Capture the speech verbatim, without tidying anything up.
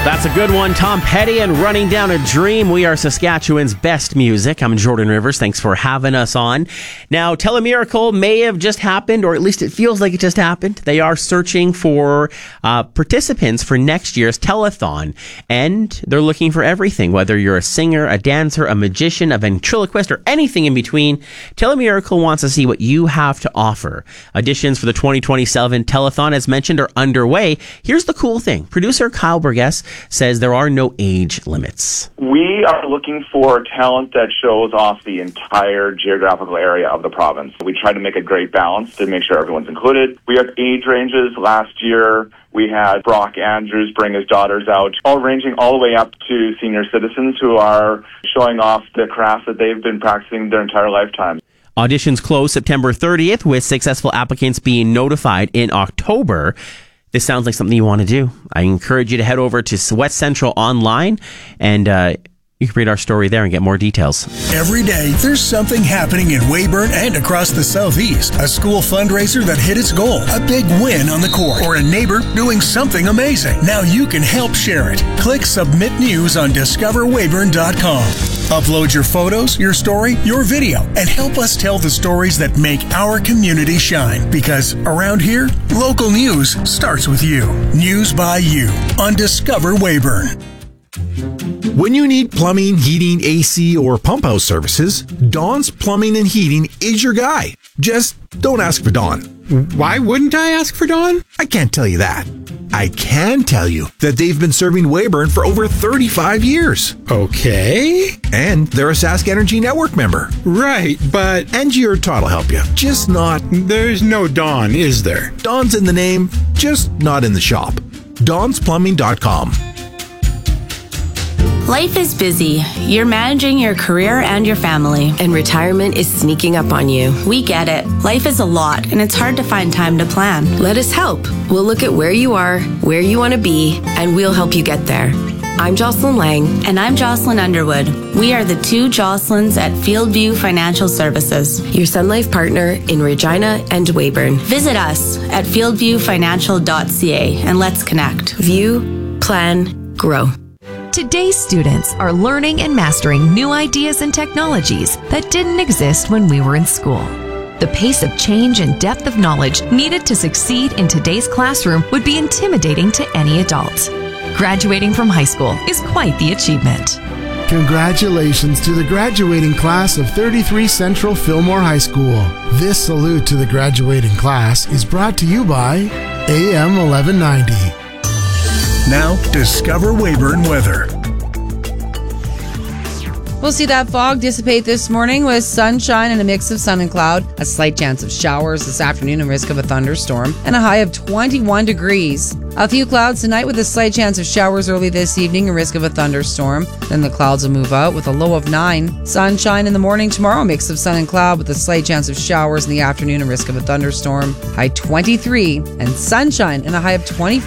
That's a good one. Tom Petty and Running Down a Dream. We are Saskatchewan's best music. I'm Jordan Rivers. Thanks for having us on. Now, Telemiracle may have just happened, or at least it feels like it just happened. They are searching for uh, participants for next year's telethon, and they're looking for everything, whether you're a singer, a dancer, a magician, a ventriloquist, or anything in between. Telemiracle wants to see what you have to offer. Auditions for the twenty twenty-seven telethon, as mentioned, are underway. Here's the cool thing. Producer Kyle Burgess says there are no age limits. We are looking for talent that shows off the entire geographical area of the province. We try to make a great balance to make sure everyone's included. We have age ranges. Last year, we had Brock Andrews bring his daughters out, all ranging all the way up to senior citizens who are showing off the craft that they've been practicing their entire lifetime. Auditions close September thirtieth, with successful applicants being notified in October. This sounds like something you want to do. I encourage you to head over to West Central Online, and uh, you can read our story there and get more details. Every day, there's something happening in Weyburn and across the southeast. A school fundraiser that hit its goal, a big win on the court, or a neighbor doing something amazing. Now you can help share it. Click Submit News on discover weyburn dot com. Upload your photos, your story, your video, and help us tell the stories that make our community shine. Because around here, local news starts with you. News by you on Discover Weyburn. When you need plumbing, heating, A C, or pump house services, Dawn's Plumbing and Heating is your guy. Just don't ask for Dawn. Why wouldn't I ask for Dawn? I can't tell you that. I can tell you that they've been serving Weyburn for over thirty-five years. Okay. And they're a Sask Energy Network member. Right, but... Angie or Todd will help you. Just not... There's no Dawn, is there? Dawn's in the name, just not in the shop. Dawns Plumbing dot com. Life is busy. You're managing your career and your family. And retirement is sneaking up on you. We get it. Life is a lot, and it's hard to find time to plan. Let us help. We'll look at where you are, where you want to be, and we'll help you get there. I'm Jocelyn Lang. And I'm Jocelyn Underwood. We are the two Jocelyns at Fieldview Financial Services, your Sun Life partner in Regina and Weyburn. Visit us at fieldview financial dot c a and let's connect. View, plan, grow. Today's students are learning and mastering new ideas and technologies that didn't exist when we were in school. The pace of change and depth of knowledge needed to succeed in today's classroom would be intimidating to any adult. Graduating from high school is quite the achievement. Congratulations to the graduating class of thirty-three Central Fillmore High School. This salute to the graduating class is brought to you by A M eleven ninety. Now, Discover Weyburn weather. We'll see that fog dissipate this morning with sunshine and a mix of sun and cloud. A slight chance of showers this afternoon and risk of a thunderstorm. And a high of twenty-one degrees. A few clouds tonight with a slight chance of showers early this evening and risk of a thunderstorm. Then the clouds will move out with a low of nine. Sunshine in the morning tomorrow. Mix of sun and cloud with a slight chance of showers in the afternoon and risk of a thunderstorm. High twenty-three. And sunshine and a high of twenty-four.